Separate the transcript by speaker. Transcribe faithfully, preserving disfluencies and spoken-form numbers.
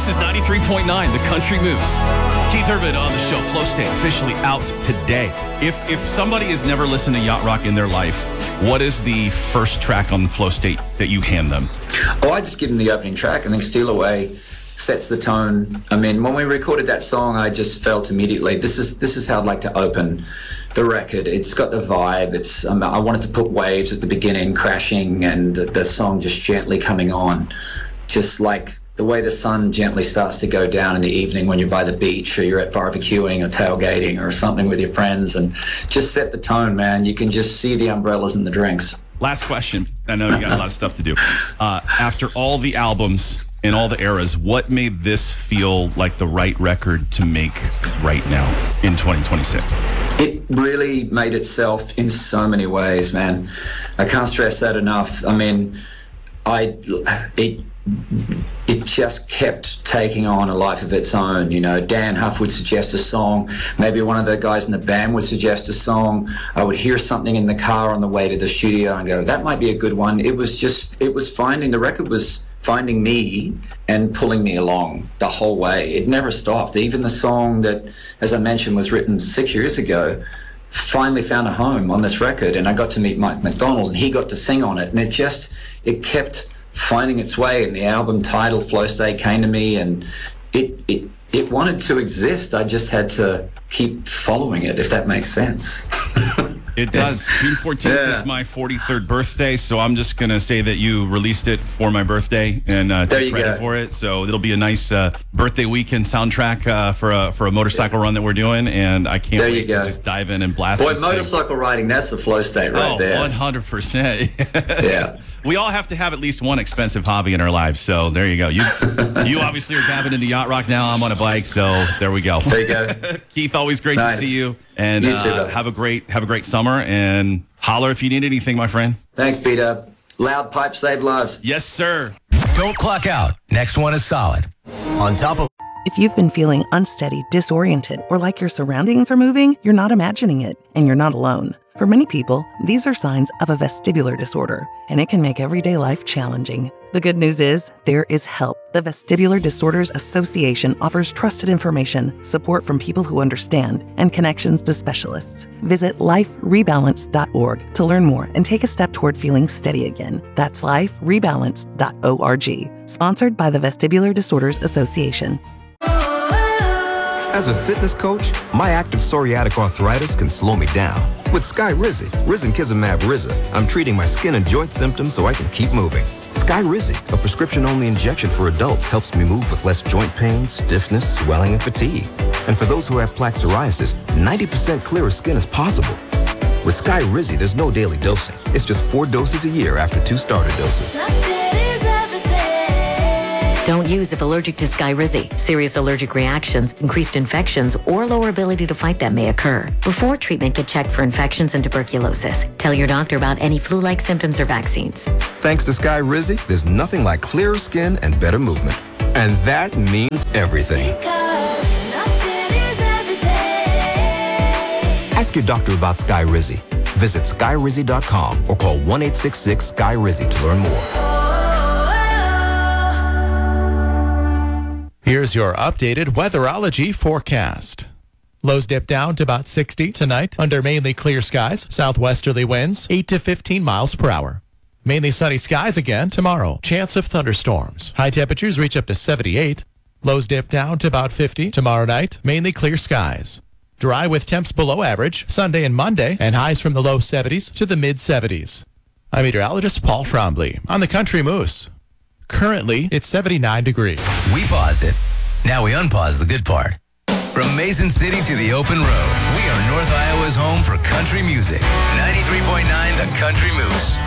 Speaker 1: This is ninety-three point nine, The Country Moose. Keith Urban on the show. Flow State officially out today. If if somebody has never listened to Yacht Rock in their life, what is the first track on Flow State that you hand them?
Speaker 2: Oh, I just give them the opening track. I think Steal Away sets the tone. I mean, when we recorded that song, I just felt immediately, this is this is how I'd like to open the record. It's got the vibe. It's um, I wanted to put waves at the beginning, crashing, and the, the song just gently coming on. Just like the way the sun gently starts to go down in the evening when you're by the beach or you're at barbecuing or tailgating or something with your friends, and just set the tone, man. You can just see the umbrellas and the drinks.
Speaker 1: Last question. I know you got a lot of stuff to do. Uh, after all the albums in all the eras, what made this feel like the right record to make right now in twenty twenty-six?
Speaker 2: It really made itself in so many ways, man. I can't stress that enough. I mean, I it it just kept taking on a life of its own. You know, Dan Huff would suggest a song. Maybe one of the guys in the band would suggest a song. I would hear something in the car on the way to the studio and go, that might be a good one. It was just, it was finding, the record was finding me and pulling me along the whole way. It never stopped. Even the song that, as I mentioned, was written six years ago, finally found a home on this record. And I got to meet Mike McDonald and he got to sing on it. And it just, it kept finding its way, and the album title Flow State came to me, and it it it wanted to exist. I just had to keep following it, if that makes sense.
Speaker 1: It does. June fourteenth yeah. is my forty-third birthday, so I'm just going to say that you released it for my birthday and uh, take credit go. for it. So it'll be a nice uh, birthday weekend soundtrack uh, for a for a motorcycle run that we're doing, and I can't
Speaker 2: there
Speaker 1: wait
Speaker 2: to
Speaker 1: just dive in and blast
Speaker 2: Boy,
Speaker 1: this
Speaker 2: motorcycle
Speaker 1: thing.
Speaker 2: riding, that's the flow state right
Speaker 1: oh,
Speaker 2: there.
Speaker 1: one hundred percent.
Speaker 2: Yeah.
Speaker 1: We all have to have at least one expensive hobby in our lives, so there you go. You you obviously are dabbing into yacht rock now. I'm on a bike, so there we go.
Speaker 2: There you go.
Speaker 1: Keith, always great
Speaker 2: nice.
Speaker 1: to see you. And
Speaker 2: you
Speaker 1: uh,
Speaker 2: too,
Speaker 1: have a great have a great summer, and holler if you need anything, my friend.
Speaker 2: Thanks, Peter. Loud pipes save lives.
Speaker 1: Yes, sir.
Speaker 3: Don't clock out. Next one is solid. On top of...
Speaker 4: If you've been feeling unsteady, disoriented, or like your surroundings are moving, you're not imagining it, and you're not alone. For many people, these are signs of a vestibular disorder, and it can make everyday life challenging. The good news is, there is help. The Vestibular Disorders Association offers trusted information, support from people who understand, and connections to specialists. Visit life rebalance dot org to learn more and take a step toward feeling steady again. That's life rebalance dot org. Sponsored by the Vestibular Disorders Association.
Speaker 5: As a fitness coach, my active psoriatic arthritis can slow me down. With Skyrizi, Risankizumab Riza, I'm treating my skin and joint symptoms so I can keep moving. Skyrizi, a prescription-only injection for adults, helps me move with less joint pain, stiffness, swelling, and fatigue. And for those who have plaque psoriasis, ninety percent clearer skin is possible. With Skyrizi, there's no daily dosing. It's just four doses a year after two starter doses.
Speaker 6: Don't use if allergic to Skyrizi. Serious allergic reactions, increased infections, or lower ability to fight them may occur. Before treatment, get checked for infections and tuberculosis. Tell your doctor about any flu-like symptoms or vaccines.
Speaker 5: Thanks to Skyrizi, there's nothing like clearer skin and better movement. And that means everything. Ask your doctor about Skyrizi. Visit skyrizi dot com or call one eight six six Skyrizi to learn more.
Speaker 7: Here's your updated weatherology forecast. Lows dip down to about sixty tonight under mainly clear skies. Southwesterly winds eight to fifteen miles per hour. Mainly sunny skies again tomorrow. Chance of thunderstorms. High temperatures reach up to seventy-eight. Lows dip down to about fifty tomorrow night. Mainly clear skies. Dry with temps below average Sunday and Monday, and highs from the low seventies to the mid seventies. I'm meteorologist Paul Frombley on the Country Moose. Currently, it's seventy-nine degrees.
Speaker 3: We paused it. Now we unpause the good part. From Mason City to the open road, we are North Iowa's home for country music. ninety-three point nine The Country Moose.